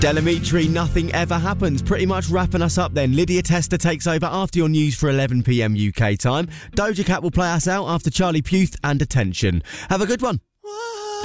Delamitri, nothing ever happens. Pretty much wrapping us up then. Lydia Tester takes over after your news for 11 p.m. UK time. Doja Cat will play us out after Charlie Puth and Attention. Have a good one.